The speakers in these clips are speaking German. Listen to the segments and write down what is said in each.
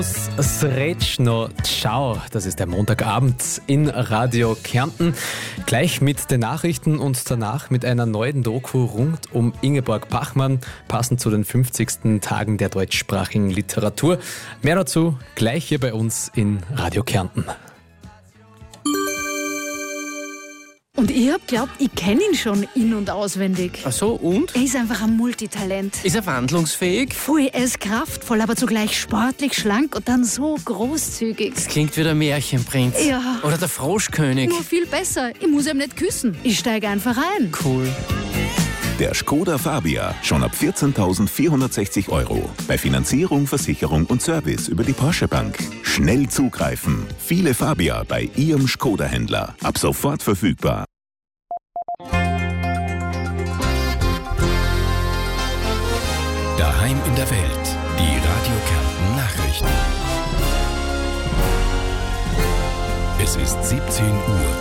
Srećno Ciao, das ist der Montagabend in Radio Kärnten. Gleich mit den Nachrichten und danach mit einer neuen Doku rund um Ingeborg Bachmann, passend zu den 50. Tagen der deutschsprachigen Literatur. Mehr dazu gleich hier bei uns in Radio Kärnten. Und ich hab glaubt, ich kenne ihn schon in- und auswendig. Ach so, und? Er ist einfach ein Multitalent. Ist er wandlungsfähig? Voll, er ist kraftvoll, aber zugleich sportlich, schlank und dann so großzügig. Das klingt wie der Märchenprinz. Ja. Oder der Froschkönig. Nur viel besser. Ich muss ihm nicht küssen. Ich steige einfach ein. Cool. Der Škoda Fabia, schon ab 14.460 €. Bei Finanzierung, Versicherung und Service über die Porsche Bank. Schnell zugreifen. Viele Fabia bei Ihrem Škoda-Händler. Ab sofort verfügbar. Daheim in der Welt. Die Radio Kärnten Nachrichten. Es ist 17 Uhr.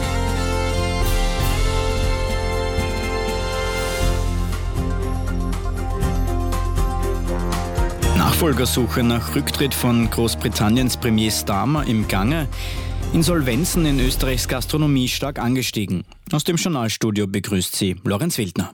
Nachfolgersuche nach Rücktritt von Großbritanniens Premier Starmer im Gange. Insolvenzen in Österreichs Gastronomie stark angestiegen. Aus dem Journalstudio begrüßt sie Lorenz Wildner.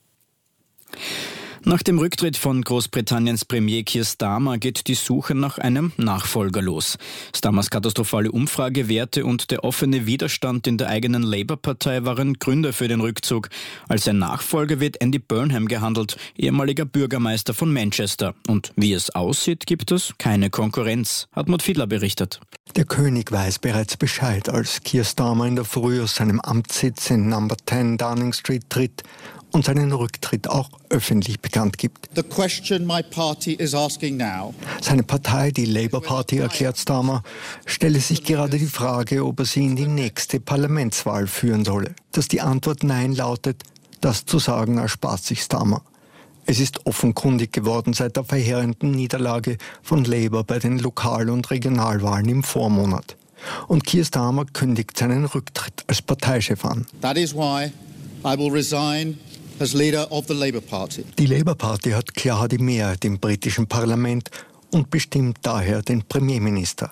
Nach dem Rücktritt von Großbritanniens Premier Keir Starmer geht die Suche nach einem Nachfolger los. Starmers katastrophale Umfragewerte und der offene Widerstand in der eigenen Labour-Partei waren Gründe für den Rückzug. Als sein Nachfolger wird Andy Burnham gehandelt, ehemaliger Bürgermeister von Manchester. Und wie es aussieht, gibt es keine Konkurrenz. Hartmut Fiedler berichtet. Der König weiß bereits Bescheid, als Keir Starmer in der Früh aus seinem Amtssitz in Number 10 Downing Street tritt und seinen Rücktritt auch öffentlich bekannt gibt. The question my party is asking now. Seine Partei, die Labour Party, erklärt Starmer, stelle sich gerade die Frage, ob er sie in die nächste Parlamentswahl führen solle. Dass die Antwort Nein lautet, das zu sagen erspart sich Starmer. Es ist offenkundig geworden seit der verheerenden Niederlage von Labour bei den Lokal- und Regionalwahlen im Vormonat. Und Keir Starmer kündigt seinen Rücktritt als Parteichef an. That is why I will resign as leader of the Labour Party. Die Labour Party hat klar die Mehrheit im britischen Parlament und bestimmt daher den Premierminister.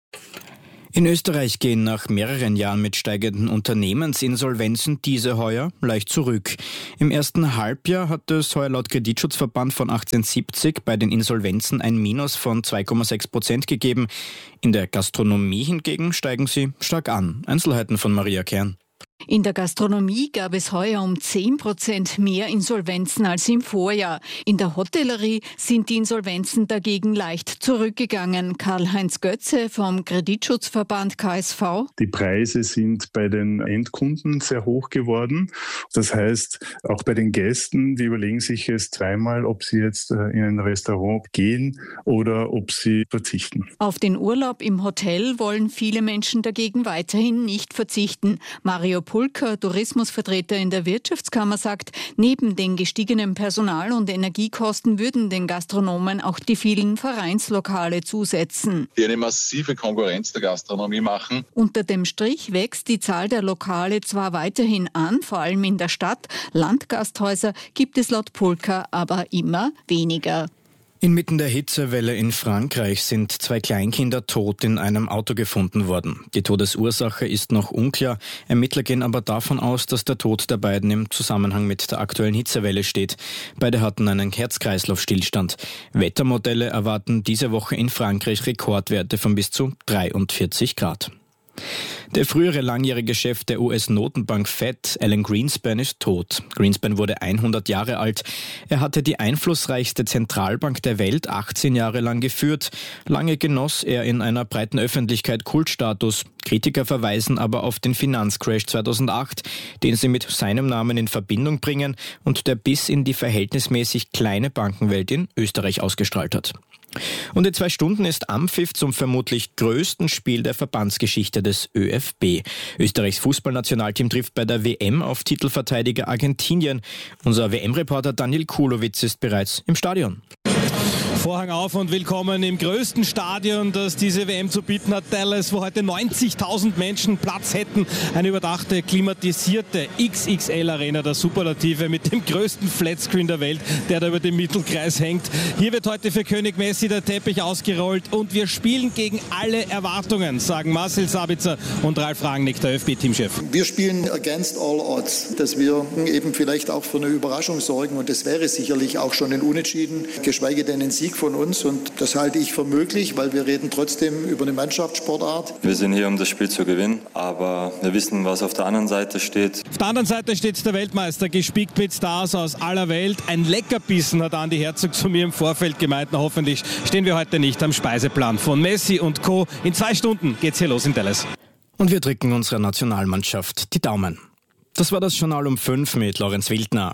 In Österreich gehen nach mehreren Jahren mit steigenden Unternehmensinsolvenzen diese heuer leicht zurück. Im ersten Halbjahr hat es heuer laut Kreditschutzverband von 1870 bei den Insolvenzen ein Minus von 2,6% gegeben. In der Gastronomie hingegen steigen sie stark an. Einzelheiten von Maria Kern. In der Gastronomie gab es heuer um 10% mehr Insolvenzen als im Vorjahr. In der Hotellerie sind die Insolvenzen dagegen leicht zurückgegangen. Karl-Heinz Götze vom Kreditschutzverband KSV. Die Preise sind bei den Endkunden sehr hoch geworden. Das heißt, auch bei den Gästen, die überlegen sich jetzt zweimal, ob sie jetzt in ein Restaurant gehen oder ob sie verzichten. Auf den Urlaub im Hotel wollen viele Menschen dagegen weiterhin nicht verzichten. Mario Pulker, Tourismusvertreter in der Wirtschaftskammer, sagt, neben den gestiegenen Personal- und Energiekosten würden den Gastronomen auch die vielen Vereinslokale zusetzen. Die eine massive Konkurrenz der Gastronomie machen. Unter dem Strich wächst die Zahl der Lokale zwar weiterhin an, vor allem in der Stadt. Landgasthäuser gibt es laut Pulker aber immer weniger. Inmitten der Hitzewelle in Frankreich sind 2 Kleinkinder tot in einem Auto gefunden worden. Die Todesursache ist noch unklar. Ermittler gehen aber davon aus, dass der Tod der beiden im Zusammenhang mit der aktuellen Hitzewelle steht. Beide hatten einen Herz-Kreislauf-Stillstand. Wettermodelle erwarten diese Woche in Frankreich Rekordwerte von bis zu 43 Grad. Der frühere langjährige Chef der US-Notenbank Fed, Alan Greenspan, ist tot. Greenspan wurde 100 Jahre alt. Er hatte die einflussreichste Zentralbank der Welt 18 Jahre lang geführt. Lange genoss er in einer breiten Öffentlichkeit Kultstatus. Kritiker verweisen aber auf den Finanzcrash 2008, den sie mit seinem Namen in Verbindung bringen und der bis in die verhältnismäßig kleine Bankenwelt in Österreich ausgestrahlt hat. Und in 2 Stunden ist Anpfiff zum vermutlich größten Spiel der Verbandsgeschichte des ÖFB. Österreichs Fußballnationalteam trifft bei der WM auf Titelverteidiger Argentinien. Unser WM-Reporter Daniel Kulowitz ist bereits im Stadion. Vorhang auf und willkommen im größten Stadion, das diese WM zu bieten hat, Dallas, wo heute 90.000 Menschen Platz hätten. Eine überdachte, klimatisierte XXL-Arena der Superlative mit dem größten Flatscreen der Welt, der da über dem Mittelkreis hängt. Hier wird heute für König Messi der Teppich ausgerollt und wir spielen gegen alle Erwartungen, sagen Marcel Sabitzer und Ralf Rangnick, der ÖFB-Teamchef. Wir spielen against all odds, dass wir eben vielleicht auch für eine Überraschung sorgen und das wäre sicherlich auch schon ein Unentschieden, geschweige denn ein Sieg von uns und das halte ich für möglich, weil wir reden trotzdem über eine Mannschaftssportart. Wir sind hier, um das Spiel zu gewinnen, aber wir wissen, was auf der anderen Seite steht. Auf der anderen Seite steht der Weltmeister, gespickt mit Stars aus aller Welt. Ein Leckerbissen, hat Andi Herzog zu mir im Vorfeld gemeint. Na, hoffentlich stehen wir heute nicht am Speiseplan von Messi und Co. In 2 Stunden geht's hier los in Dallas. Und wir drücken unserer Nationalmannschaft die Daumen. Das war das Journal um 5 mit Lorenz Wildner.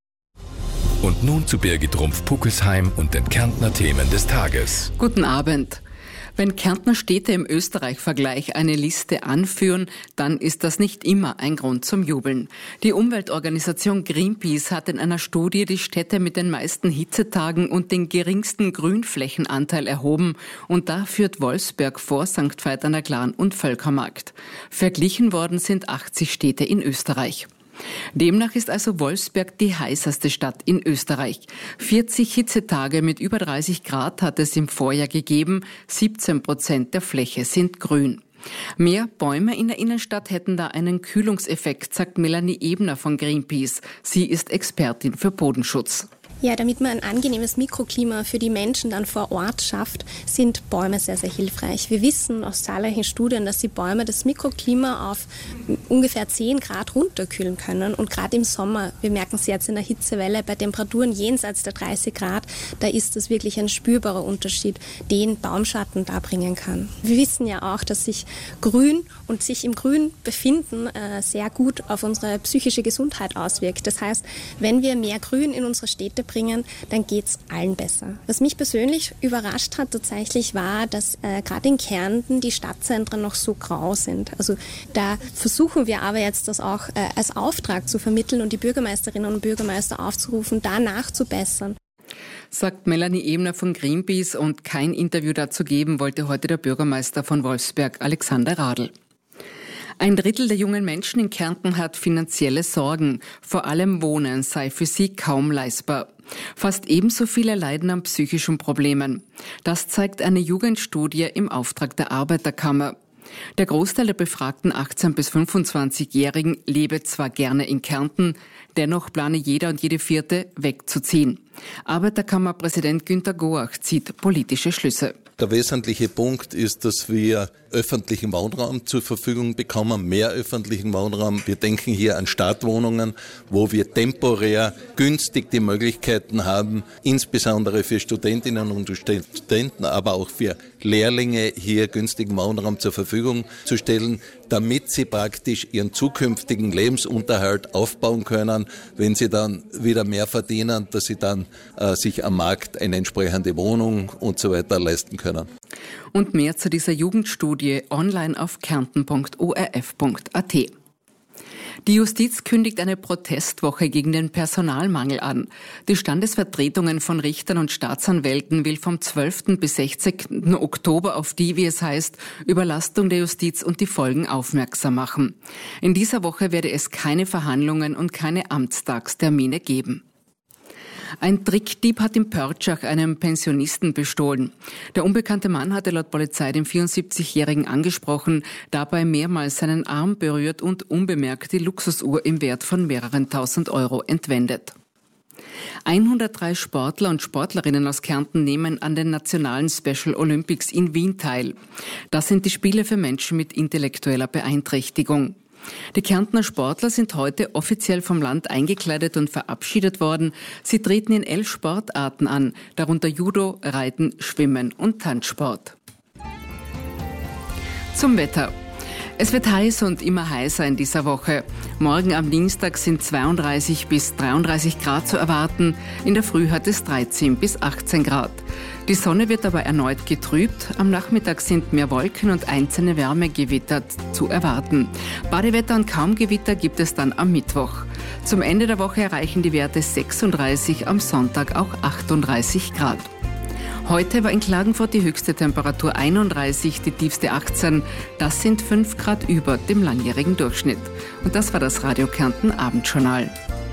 Und nun zu Birgit Rumpf-Puckelsheim und den Kärntner Themen des Tages. Guten Abend. Wenn Kärntner Städte im Österreich-Vergleich eine Liste anführen, dann ist das nicht immer ein Grund zum Jubeln. Die Umweltorganisation Greenpeace hat in einer Studie die Städte mit den meisten Hitzetagen und den geringsten Grünflächenanteil erhoben und da führt Wolfsberg vor St. Veit an der Glan und Völkermarkt. Verglichen worden sind 80 Städte in Österreich. Demnach ist also Wolfsberg die heißeste Stadt in Österreich. 40 Hitzetage mit über 30 Grad hat es im Vorjahr gegeben. 17% der Fläche sind grün. Mehr Bäume in der Innenstadt hätten da einen Kühlungseffekt, sagt Melanie Ebner von Greenpeace. Sie ist Expertin für Bodenschutz. Ja, damit man ein angenehmes Mikroklima für die Menschen dann vor Ort schafft, sind Bäume sehr, sehr hilfreich. Wir wissen aus zahlreichen Studien, dass die Bäume das Mikroklima auf ungefähr 10 Grad runterkühlen können. Und gerade im Sommer, wir merken es jetzt in der Hitzewelle, bei Temperaturen jenseits der 30 Grad, da ist das wirklich ein spürbarer Unterschied, den Baumschatten darbringen kann. Wir wissen ja auch, dass sich Grün und sich im Grün befinden sehr gut auf unsere psychische Gesundheit auswirkt. Das heißt, wenn wir mehr Grün in unsere Städte bringen, dann geht's allen besser. Was mich persönlich überrascht hat tatsächlich war, dass gerade in Kärnten die Stadtzentren noch so grau sind. Also da versuchen wir aber jetzt das auch als Auftrag zu vermitteln und die Bürgermeisterinnen und Bürgermeister aufzurufen, da nachzubessern. Sagt Melanie Ebner von Greenpeace und kein Interview dazu geben wollte heute der Bürgermeister von Wolfsberg, Alexander Radl. 1/3 der jungen Menschen in Kärnten hat finanzielle Sorgen. Vor allem Wohnen sei für sie kaum leistbar. Fast ebenso viele leiden an psychischen Problemen. Das zeigt eine Jugendstudie im Auftrag der Arbeiterkammer. Der Großteil der befragten 18- bis 25-Jährigen lebe zwar gerne in Kärnten, dennoch plane jeder und jede Vierte wegzuziehen. Arbeiterkammerpräsident Günter Goach zieht politische Schlüsse. Der wesentliche Punkt ist, dass wir öffentlichen Wohnraum zur Verfügung bekommen, mehr öffentlichen Wohnraum. Wir denken hier an Stadtwohnungen, wo wir temporär günstig die Möglichkeiten haben, insbesondere für Studentinnen und Studenten, aber auch für Lehrlinge hier günstigen Wohnraum zur Verfügung zu stellen, damit sie praktisch ihren zukünftigen Lebensunterhalt aufbauen können, wenn sie dann wieder mehr verdienen, dass sie dann sich am Markt eine entsprechende Wohnung und so weiter leisten können. Und mehr zu dieser Jugendstudie online auf kärnten.orf.at. Die Justiz kündigt eine Protestwoche gegen den Personalmangel an. Die Standesvertretungen von Richtern und Staatsanwälten will vom 12. bis 16. Oktober auf die, wie es heißt, Überlastung der Justiz und die Folgen aufmerksam machen. In dieser Woche werde es keine Verhandlungen und keine Amtstagstermine geben. Ein Trickdieb hat in Pörtschach einem Pensionisten bestohlen. Der unbekannte Mann hatte laut Polizei den 74-Jährigen angesprochen, dabei mehrmals seinen Arm berührt und unbemerkt die Luxusuhr im Wert von mehreren tausend Euro entwendet. 103 Sportler und Sportlerinnen aus Kärnten nehmen an den nationalen Special Olympics in Wien teil. Das sind die Spiele für Menschen mit intellektueller Beeinträchtigung. Die Kärntner Sportler sind heute offiziell vom Land eingekleidet und verabschiedet worden. Sie treten in 11 Sportarten an, darunter Judo, Reiten, Schwimmen und Tanzsport. Zum Wetter. Es wird heiß und immer heißer in dieser Woche. Morgen am Dienstag sind 32 bis 33 Grad zu erwarten. In der Früh hat es 13 bis 18 Grad. Die Sonne wird aber erneut getrübt. Am Nachmittag sind mehr Wolken und einzelne Wärmegewitter zu erwarten. Badewetter und kaum Gewitter gibt es dann am Mittwoch. Zum Ende der Woche erreichen die Werte 36, am Sonntag auch 38 Grad. Heute war in Klagenfurt die höchste Temperatur 31, die tiefste 18. Das sind 5 Grad über dem langjährigen Durchschnitt. Und das war das Radio Kärnten Abendjournal.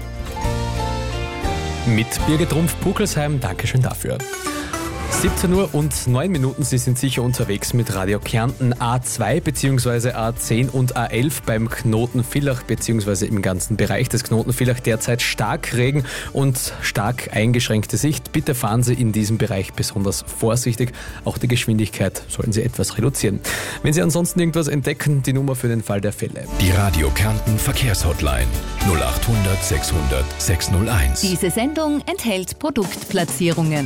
Mit Birgit Rumpf-Puckelsheim, Dankeschön dafür. 17 Uhr und 9 Minuten, Sie sind sicher unterwegs mit Radio Kärnten A2 bzw. A10 und A11 beim Knoten Villach bzw. im ganzen Bereich des Knoten Villach derzeit Starkregen und stark eingeschränkte Sicht. Bitte fahren Sie in diesem Bereich besonders vorsichtig. Auch die Geschwindigkeit sollten Sie etwas reduzieren. Wenn Sie ansonsten irgendwas entdecken, die Nummer für den Fall der Fälle. Die Radio Kärnten Verkehrshotline 0800 600 601. Diese Sendung enthält Produktplatzierungen.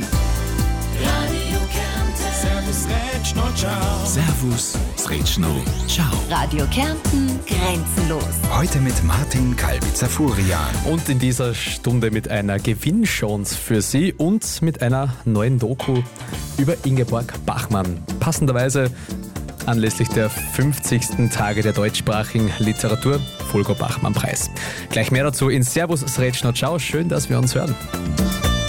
Servus, Sretschno, ciao. Radio Kärnten, grenzenlos. Heute mit Martin Kalbitzer-Furian. Und in dieser Stunde mit einer Gewinnchance für Sie und mit einer neuen Doku über Ingeborg Bachmann. Passenderweise anlässlich der 50. Tage der deutschsprachigen Literatur, Volker Bachmann-Preis. Gleich mehr dazu in Servus, Sretschno, ciao. Schön, dass wir uns hören.